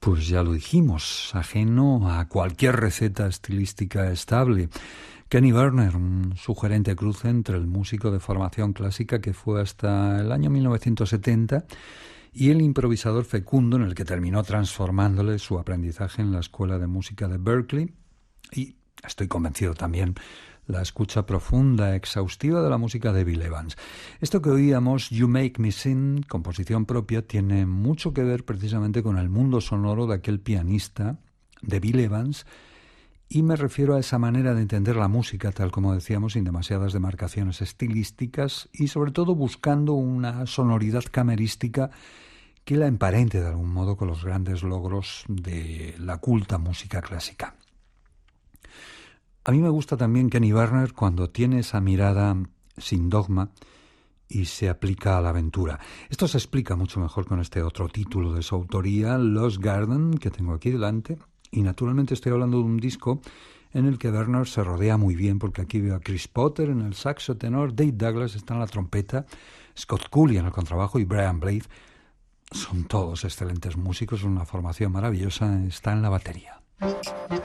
Pues ya lo dijimos, ajeno a cualquier receta estilística estable. Kenny Werner, un sugerente cruce entre el músico de formación clásica que fue hasta el año 1970 y el improvisador fecundo en el que terminó transformándole su aprendizaje en la Escuela de Música de Berklee y, estoy convencido también, la escucha profunda, exhaustiva de la música de Bill Evans. Esto que oíamos, You Make Me Sing, composición propia, tiene mucho que ver precisamente con el mundo sonoro de aquel pianista, de Bill Evans, y me refiero a esa manera de entender la música, tal como decíamos, sin demasiadas demarcaciones estilísticas y sobre todo buscando una sonoridad camerística que la emparente de algún modo con los grandes logros de la culta música clásica. A mí me gusta también Kenny Werner cuando tiene esa mirada sin dogma y se aplica a la aventura. Esto se explica mucho mejor con este otro título de su autoría, Lost Garden, que tengo aquí delante. Y naturalmente estoy hablando de un disco en el que Werner se rodea muy bien, porque aquí veo a Chris Potter en el saxo tenor, Dave Douglas está en la trompeta, Scott Cooley en el contrabajo y Brian Blade. Son todos excelentes músicos, una formación maravillosa, está en la batería.